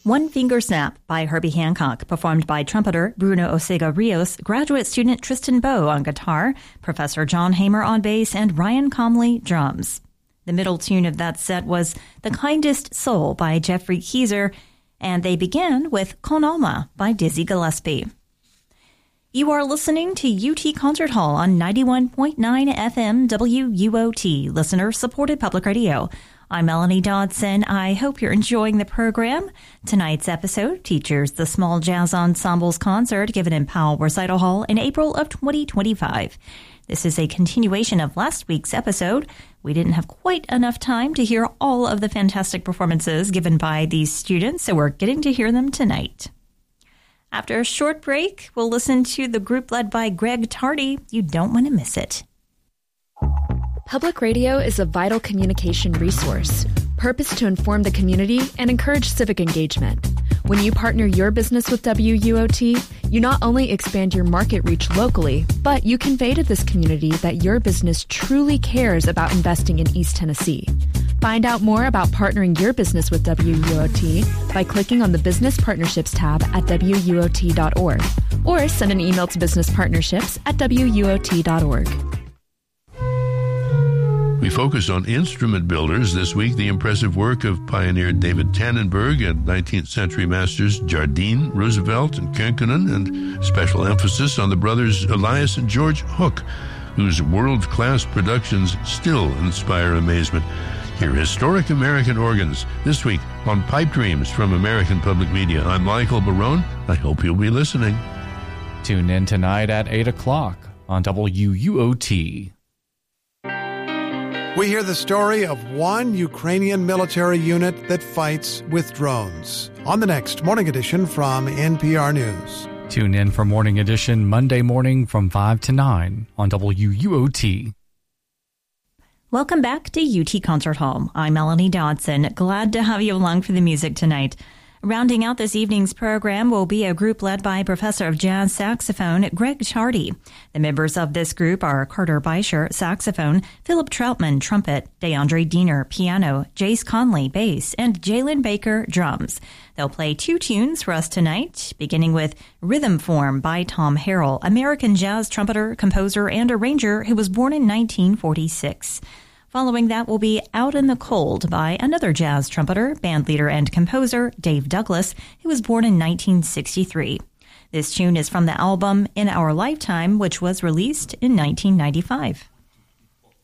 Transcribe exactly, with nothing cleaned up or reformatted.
One Finger Snap by Herbie Hancock, performed by trumpeter Bruno Osega Rios, graduate student Tristan Bowe on guitar, Professor John Hamer on bass, and Ryan Comley drums. The middle tune of that set was The Kindest Soul by Jeffrey Keezer, and they began with Con Alma by Dizzy Gillespie. You are listening to U T Concert Hall on ninety-one point nine F M W U O T, listener-supported public radio. I'm Melanie Dodson. I hope you're enjoying the program. Tonight's episode features the Small Jazz Ensemble's concert given in Powell Recital Hall in April of twenty twenty-five. This is a continuation of last week's episode. We didn't have quite enough time to hear all of the fantastic performances given by these students, so we're getting to hear them tonight. After a short break, we'll listen to the group led by Greg Tardy. You don't want to miss it. Public radio is a vital communication resource, purposed to inform the community and encourage civic engagement. When you partner your business with W U O T, you not only expand your market reach locally, but you convey to this community that your business truly cares about investing in East Tennessee. Find out more about partnering your business with W U O T by clicking on the Business Partnerships tab at W U O T dot org or send an email to businesspartnerships at W U O T dot org. We focused on instrument builders this week, the impressive work of pioneer David Tannenberg and nineteenth century masters Jardine, Roosevelt, and Kekkonen, and special emphasis on the brothers Elias and George Hook, whose world-class productions still inspire amazement. Hear historic American organs this week on Pipe Dreams from American Public Media. I'm Michael Barone. I hope you'll be listening. Tune in tonight at eight o'clock on W U O T. We hear the story of one Ukrainian military unit that fights with drones on the next Morning Edition from N P R News. Tune in for Morning Edition Monday morning from five to nine on W U O T. Welcome back to U T Concert Hall. I'm Melanie Dodson. Glad to have you along for the music tonight. Rounding out this evening's program will be a group led by Professor of Jazz Saxophone Greg Tardy. The members of this group are Carter Beischer, saxophone, Philip Troutman, trumpet, DeAndre Diener, piano, Jace Conley, bass, and Jalen Baker, drums. They'll play two tunes for us tonight, beginning with Rhythm Form by Tom Harrell, American jazz trumpeter, composer, and arranger who was born in nineteen forty-six. Following that will be Out in the Cold by another jazz trumpeter, bandleader, and composer, Dave Douglas, who was born in nineteen sixty-three. This tune is from the album In Our Lifetime, which was released in nineteen ninety-five.